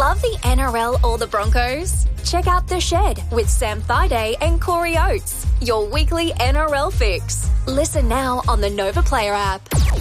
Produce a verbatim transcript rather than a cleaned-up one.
Love the N R L or the Broncos? Check out The Shed with Sam Thaiday and Corey Oates, your weekly N R L fix. Listen now on the Nova Player app.